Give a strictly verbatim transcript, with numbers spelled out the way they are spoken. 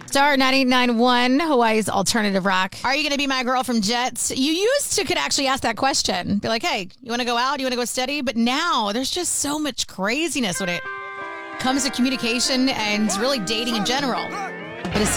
Star ninety-nine point one, Hawaii's alternative rock. Are you going to be my girl from Jets? You used to could actually ask that question. Be like, hey, you want to go out? You want to go steady? But now there's just so much craziness when it comes to communication and really dating in general.